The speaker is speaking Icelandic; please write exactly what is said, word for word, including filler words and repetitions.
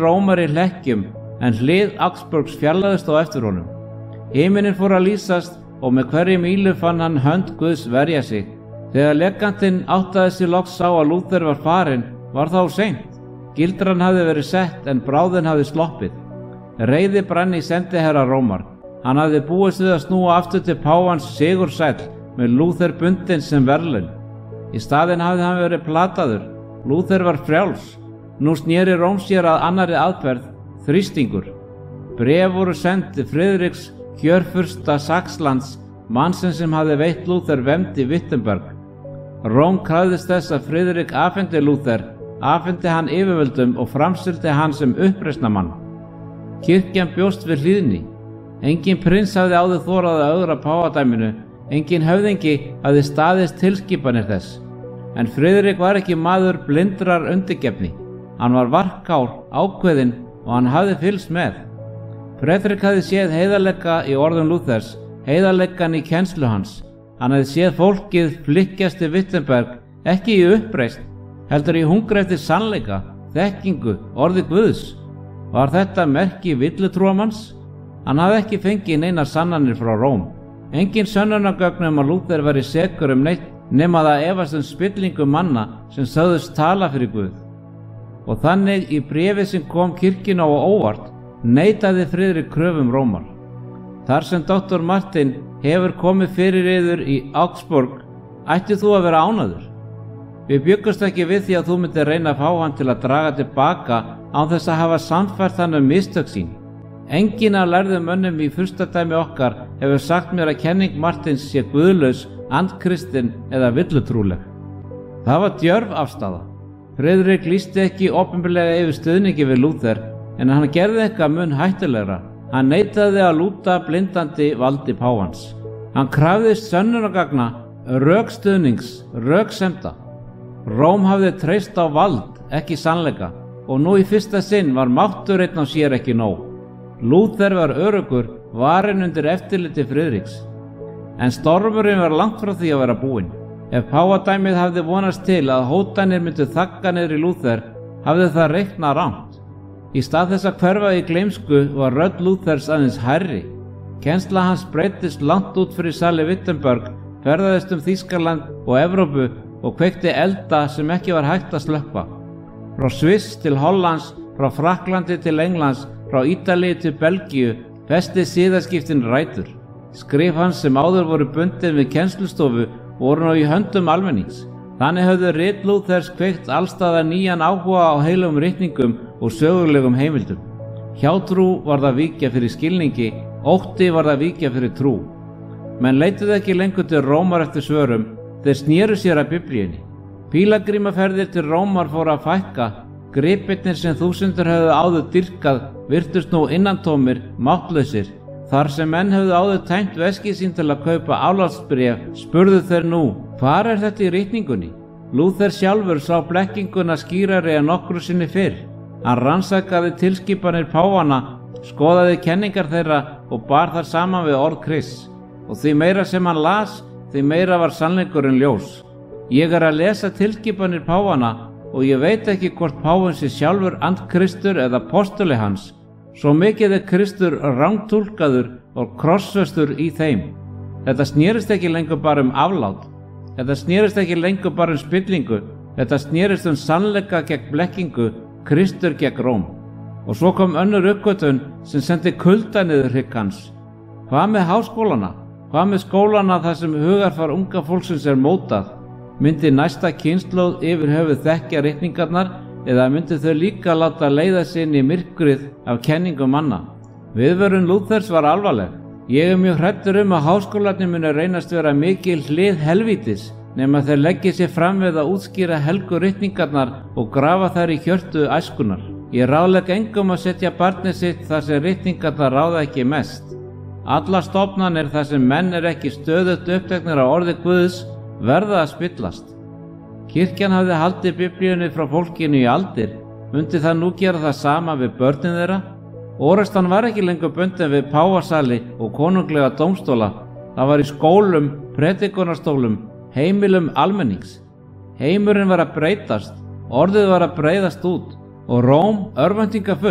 Rómar í hlekkjum, en hlið Augsburgs fjarlægðist á eftir honum. Himinninn fór að lýsast og með hverri mílu fann hann hönd Guðs verja sig. Þegar legandinn áttaði sig loks á að Lúther var farinn, var það of seint. Gildran hafði verið sett en bráðin hafði sloppið. Reiði brann í sendiherra Rómar. Hann hafði búist við að snúa aftur til páfans sigursæll með Lúther bundinn sem verðlaun. Í staðinn hafði hann verið plataður. Lúther var frjáls. Nú sneri Róm sér að annarri aðferð, þrýstingur. Bréf voru send til Friðriks, kjörfursta Saxlands, mannsins sem hafði veitt Lúther vernd í Wittenberg. Róm krafðist þess að Friðrik afhenti Lúther, afhenti hann yfirvöldum og framseldi hann sem uppreisnarmann. Kirkjan bjóst við hlýðni. Engin prins hafði áður þorað að ögra páfadæminu, engin höfðingi hafði staðist tilskipanir þess. En Friðrik var ekki maður blindrar undirgefni. Hann var varkár, ákveðinn og hann hafði fylgst með. Friðrik hafði séð heiðarleika í orðum Lúthers, heiðarleikan í kennslu hans. Hann hafði séð fólkið flykkjast í Wittenberg, ekki í uppreisn, heldur í hungri eftir sannleika, þekkingu, orði Guðs. Var þetta merki villutrúamanns? Hann hafði ekki fengið neinar sannanir frá Róm. Engin sönnunargögn um að Lúther væri sekur um neitt nema það efast um spillingu manna sem sögðust tala fyrir Guð. Og þannig í bréfi sem kom kirkjunni á óvart neitaði Friðrik kröfum Rómar. Þar sem doktor Martin hefur komið fyrir yður í Augsburg, ætti þú að vera ánægður. Við bjuggumst ekki við því að þú myndir reyna að fá hann til að draga tilbaka án þess að hafa sannfært hann um mistök sín. Enginn af lærðum mönnum í furstadæmi okkar hefur sagt mér að kenning Martins sé guðlaus, andkristinn eða villutrúleg. Það var djörf afstaða. Friðrik lýsti ekki opinberlega yfir stuðningi við Lúther, en hann gerði eitthvað mun hættulegra. Hann neitaði að lúta blindandi valdi páfans. Hann krafðist sönnunargagna, rökstuðnings, röksemda. Róm hafði treyst á vald, ekki sannleika, og nú í fyrsta sinn var máttur einn á sér ekki nóg. Lúther var öruggur, varinn undir eftirliti Friðriks. En stormurinn var langt frá því að vera búinn. Ef páfadæmið hafði vonast til að hótanir myndu þagga niður í Lúther, hafði það reiknað rangt. Í stað þess að hverfa í gleymsku var rödd Lúthers aðeins hærri. Kennsla hans breyttist langt út fyrir sali Wittenberg, ferðaðist um Þýskaland og Evrópu og kveikti elda sem ekki var hægt að slökkva. Frá Sviss til Hollands, frá Frakklandi til Englands, frá Ítalíu til Belgíu, festi siðaskiptin rætur. Skrif hans sem áður voru bundin við kennslustofu voru nú í höndum almennings. Þannig höfðu rit Lúthers kveikt allstaðar nýjan áhuga á heilum ritningum og sögulegum heimildum. Hjátrú var það víkja fyrir skilningi, ótti var það víkja fyrir trú. Menn leituðu ekki lengur til Rómar eftir svörum, þeir snéru sér að Biblíunni. Pílagrímaferðir til Rómar fóru að fækka, gripirnir sem þúsundur höfðu áður dýrkað virtust nú innantómir, máttlausir. Þar sem menn hefðu áður tæmt veskið sín til að kaupa álátsbréf, spurðu þeir nú, hvar er þetta í ritningunni? Lúther sjálfur sá blekkinguna skýrari en nokkru sinni fyrr. Hann rannsakaði tilskipanir páfanna, skoðaði kenningar þeirra og bar þar saman við orð Krists. Og því meira sem hann las, því meira var sannleikurinn ljós. Ég er að lesa tilskipanir páfanna og ég veit ekki hvort páfinn sé sjálfur andkristur eða postuli hans. Svo mikið er Kristur rangtúlkaður og krossfestur í þeim. Þetta snerist ekki lengur bara um aflát. Þetta snerist ekki lengur bara um spillingu. Þetta snerist um sannleika gegn blekkingu, Kristur gegn Róm. Og svo kom önnur uppgötvun sem sendi kulda niður hrygg hans. Hvað með háskólana? Hvað með skólana þar sem hugarfar unga fólksins er mótað? Myndi næsta kynslóð yfir höfuð þekkja ritningarnar eða myndi þau líka láta leiða sig inn í myrkrið af kenningum manna? Viðvörun Lúthers var alvarleg. Ég er mjög hræddur um að háskólarnir muni reynast vera mikil hlið helvítis nema þeir leggja sér fram við að útskýra helgu ritningarnar og grafa þær í hjörtu æskunar. Ég ráðlegg engum að setja barnið sitt þar sem ritningarnar ráða ekki mest. Allar stofnanir þar sem menn er ekki stöðugt uppteknir á orði Guðs verða að spillast. Kirkjan hafði haldið Biblíunni frá fólkinu í aldir, myndi það nú gera það sama við börnin þeirra? Orustan var ekki lengur bundin við páfasali og konunglega dómstóla, það var í skólum, predikunarstólum, heimilum almennings. Heimurinn var að breytast, orðið var að breiðast út og Róm, örvæntingafull,